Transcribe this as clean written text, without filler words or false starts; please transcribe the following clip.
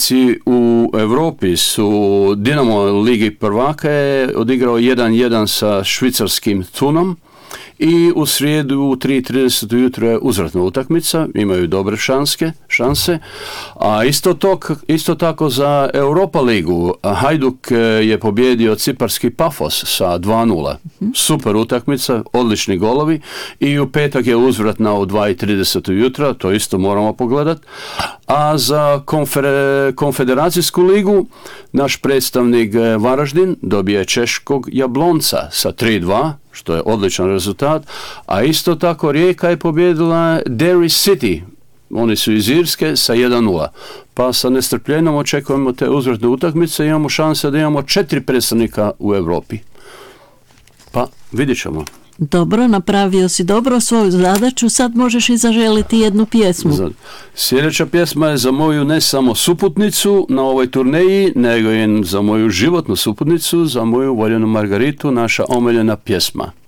utakmici u Europi su Dinamo Ligi prvaka je odigrao 1-1 sa švicarskim Thunom i u srijedu u 3:30 ujutro je uzvratna utakmica, imaju dobre šanse, a isto tako za Europa ligu Hajduk je pobjedio ciparski Pafos sa 2:0. Super utakmica, odlični golovi i u petak je uzvratna u 2:30 ujutro, to isto moramo pogledati. A za konfederacijsku ligu naš predstavnik Varaždin dobije češkog Jablonca sa 3:2, što je odličan rezultat, a isto tako Rijeka je pobjedila Derry City, oni su iz Irske, sa 1:0. Pa sa nestrpljenjem očekujemo te uzvratne utakmice i imamo šanse da imamo 4 predstavnika u Europi. Pa vidjet ćemo. Dobro, napravio si dobro svoju zadaću, sad možeš i zaželiti jednu pjesmu. Sljedeća pjesma je za moju ne samo suputnicu na ovoj turneji, nego i za moju životnu suputnicu, za moju voljenu Margaritu, naša omiljena pjesma.